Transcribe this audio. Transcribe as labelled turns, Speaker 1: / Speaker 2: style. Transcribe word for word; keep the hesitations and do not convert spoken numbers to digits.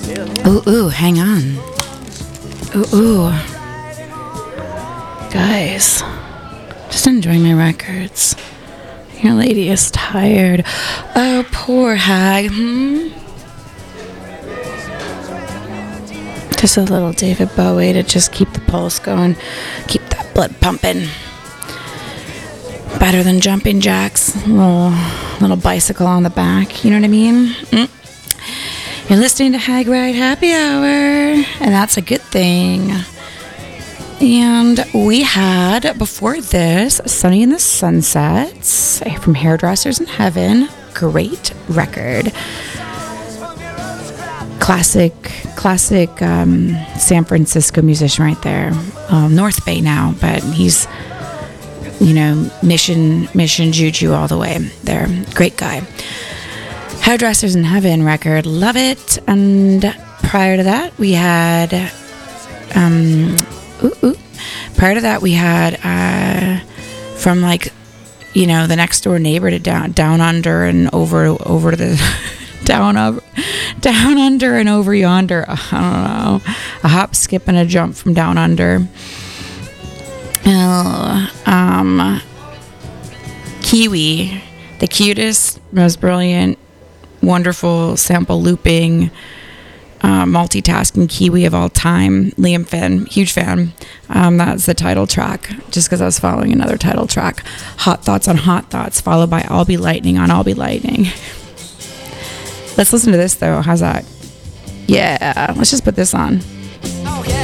Speaker 1: Ooh, ooh, hang on. Ooh, ooh. Guys, just enjoying my records. Your lady is tired. Oh, poor hag. Hmm? Just a little David Bowie to just keep the pulse going, keep that blood pumping. Better than jumping jacks. Little, little bicycle on the back. You know what I mean? Mm. You're listening to Hag Ride Happy Hour, and that's a good thing. And we had, before this, Sunny in the Sunsets from Hairdressers in Heaven. Great record. Classic, classic um, San Francisco musician right there. Um, North Bay now, but he's, you know, mission, mission juju all the way there. Great guy. Hairdressers in Heaven record. Love it. And prior to that, we had... Um, Ooh, ooh. Prior to that, we had uh, from like, you know, the next door neighbor to down down under and over over to the down over down under and over yonder. I don't know, a hop, skip, and a jump from down under. Uh, um, Kiwi, the cutest, most brilliant, wonderful sample looping. Uh, multitasking Kiwi of all time, Liam Finn, huge fan. Um, that's the title track, just because I was following another title track, Hot Thoughts on Hot Thoughts, followed by I'll Be Lightning on I'll Be Lightning. Let's listen to this though. How's that? Yeah, let's just put this on.